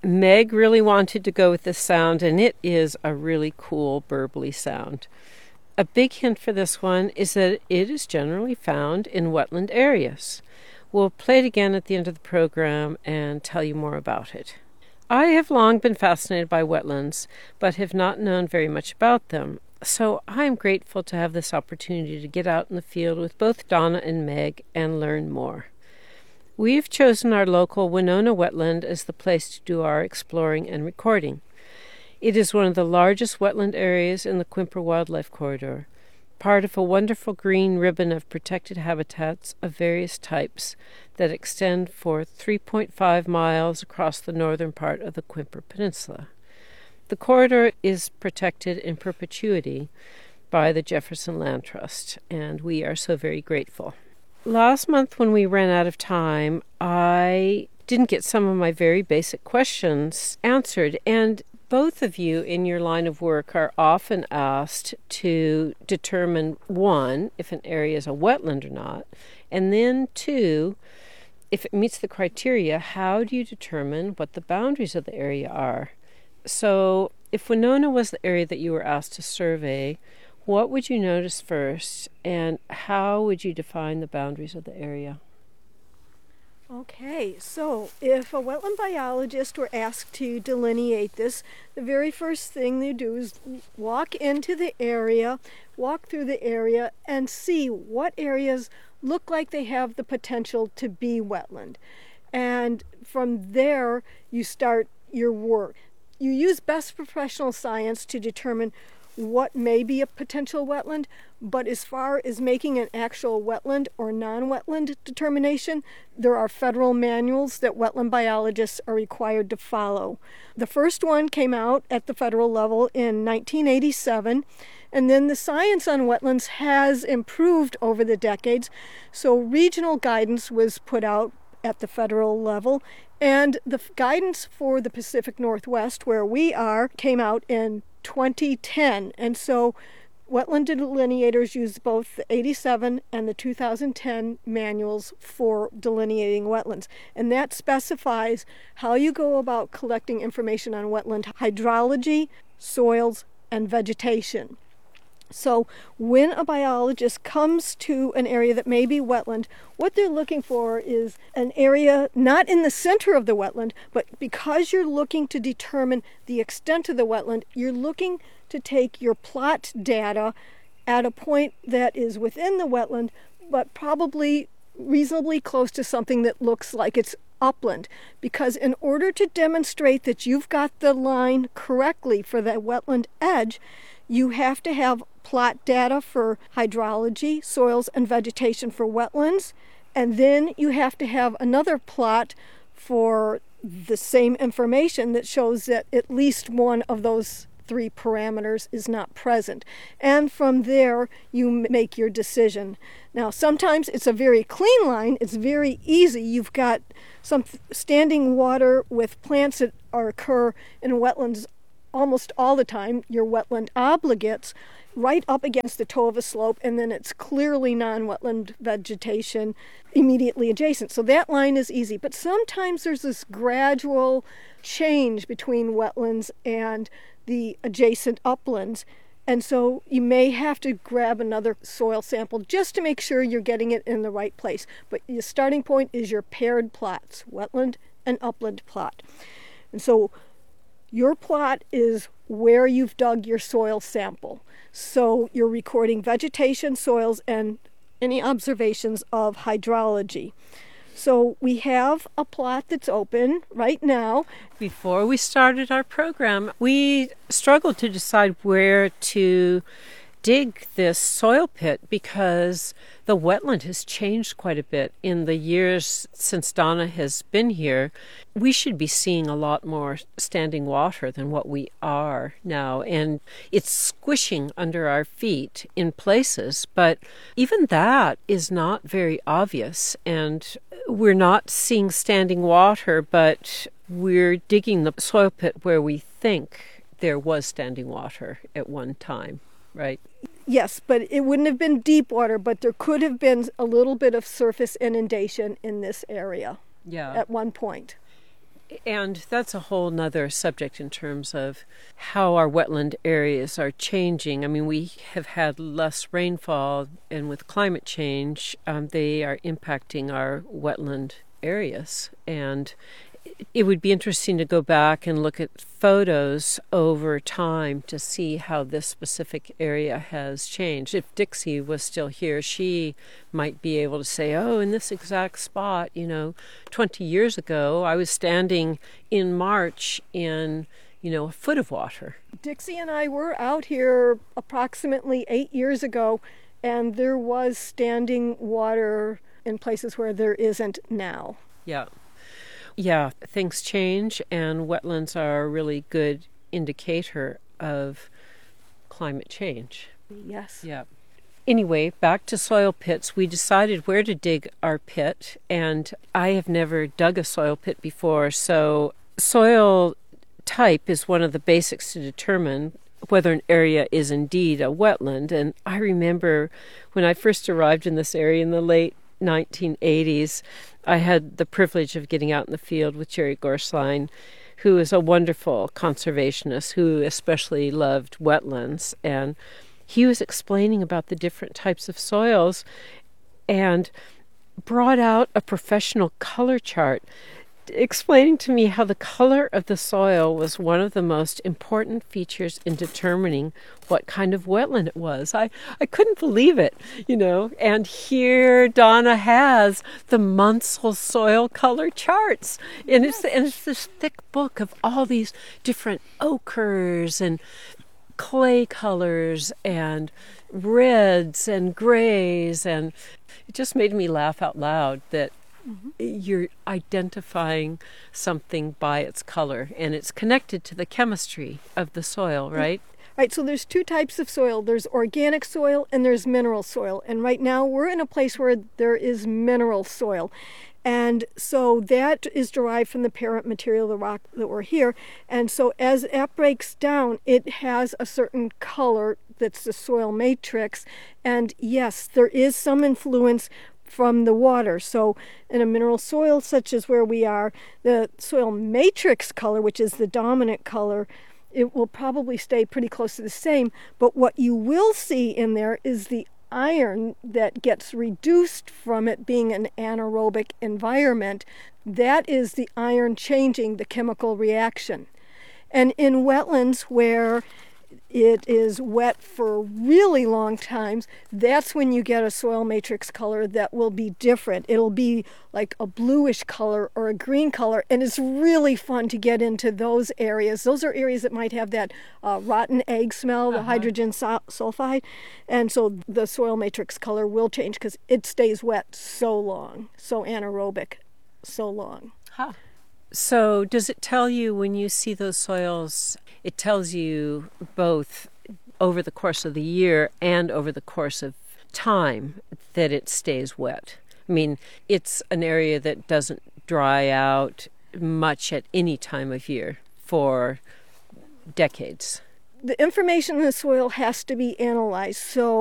Meg really wanted to go with this sound, and it is a really cool burbly sound. A big hint for this one is that it is generally found in wetland areas. We'll play it again at the end of the program and tell you more about it. I have long been fascinated by wetlands, but have not known very much about them. So I am grateful to have this opportunity to get out in the field with both Donna and Meg and learn more. We've chosen our local Winona wetland as the place to do our exploring and recording. It is one of the largest wetland areas in the Quimper Wildlife Corridor, part of a wonderful green ribbon of protected habitats of various types that extend for 3.5 miles across the northern part of the Quimper Peninsula. The corridor is protected in perpetuity by the Jefferson Land Trust, and we are so very grateful. Last month when we ran out of time, I didn't get some of my very basic questions answered, and both of you in your line of work are often asked to determine, one, if an area is a wetland or not, and then two, if it meets the criteria, how do you determine what the boundaries of the area are? So if Winona was the area that you were asked to survey, what would you notice first, and how would you define the boundaries of the area? Okay, so if a wetland biologist were asked to delineate this, the very first thing they do is walk into the area, walk through the area, and see what areas look like they have the potential to be wetland. And from there, you start your work. You use best professional science to determine what may be a potential wetland, but as far as making an actual wetland or non-wetland determination, there are federal manuals that wetland biologists are required to follow. The first one came out at the federal level in 1987, and then the science on wetlands has improved over the decades, so regional guidance was put out at the federal level, and the guidance for the Pacific Northwest, where we are, came out in 2010, and so wetland delineators use both the 87 and the 2010 manuals for delineating wetlands, and that specifies how you go about collecting information on wetland hydrology, soils, and vegetation. So when a biologist comes to an area that may be wetland, what they're looking for is an area not in the center of the wetland, but because you're looking to determine the extent of the wetland, you're looking to take your plot data at a point that is within the wetland, but probably reasonably close to something that looks like it's upland. Because in order to demonstrate that you've got the line correctly for the wetland edge, you have to have plot data for hydrology, soils, and vegetation for wetlands, and then you have to have another plot for the same information that shows that at least one of those three parameters is not present. And from there, you make your decision. Now, sometimes it's a very clean line. It's very easy. You've got some standing water with plants that occur in wetlands almost all the time, your wetland obligates, right up against the toe of a slope, and then it's clearly non-wetland vegetation immediately adjacent. So that line is easy. But sometimes there's this gradual change between wetlands and the adjacent uplands. And so you may have to grab another soil sample just to make sure you're getting it in the right place. But your starting point is your paired plots, wetland and upland plot. And so your plot is where you've dug your soil sample. So you're recording vegetation, soils, and any observations of hydrology. So we have a plot that's open right now. Before we started our program, we struggled to decide where to dig this soil pit because the wetland has changed quite a bit in the years since Donna has been here. We should be seeing a lot more standing water than what we are now, and it's squishing under our feet in places, but even that is not very obvious, and we're not seeing standing water, but we're digging the soil pit where we think there was standing water at one time. Right. Yes, but it wouldn't have been deep water, but there could have been a little bit of surface inundation in this area at one point. And that's a whole nother subject in terms of how our wetland areas are changing. I mean, we have had less rainfall, and with climate change, they are impacting our wetland areas. And it would be interesting to go back and look at photos over time to see how this specific area has changed. If Dixie was still here, she might be able to say, oh, in this exact spot, 20 years ago, I was standing in March in, a foot of water. Dixie and I were out here approximately 8 years ago, and there was standing water in places where there isn't now. Yeah. Yeah, things change, and wetlands are a really good indicator of climate change. Yes. Yeah. Anyway, back to soil pits. We decided where to dig our pit, and I have never dug a soil pit before, so soil type is one of the basics to determine whether an area is indeed a wetland. And I remember when I first arrived in this area in the late 1980s, I had the privilege of getting out in the field with Jerry Gorsline, who is a wonderful conservationist who especially loved wetlands. And he was explaining about the different types of soils and brought out a professional color chart, explaining to me how the color of the soil was one of the most important features in determining what kind of wetland it was. I couldn't believe it, and here Donna has the Munsell soil color charts. And it's this thick book of all these different ochres and clay colors and reds and grays, and it just made me laugh out loud that you're identifying something by its color, and it's connected to the chemistry of the soil, right? Right, so there's two types of soil. There's organic soil and there's mineral soil. And right now we're in a place where there is mineral soil. And so that is derived from the parent material, the rock that we're here. And so as that breaks down, it has a certain color that's the soil matrix. And yes, there is some influence from the water. So in a mineral soil such as where we are, the soil matrix color, which is the dominant color, it will probably stay pretty close to the same. But what you will see in there is the iron that gets reduced from it being an anaerobic environment. That is the iron changing the chemical reaction. And in wetlands where it is wet for really long times, that's when you get a soil matrix color that will be different. It'll be like a bluish color or a green color, and it's really fun to get into those areas. Those are areas that might have that rotten egg smell, the hydrogen sulfide, and so the soil matrix color will change because it stays wet so long, so anaerobic so long. Huh. So does it tell you when you see those soils, it tells you both over the course of the year and over the course of time that it stays wet? I mean, it's an area that doesn't dry out much at any time of year for decades. The information in the soil has to be analyzed. So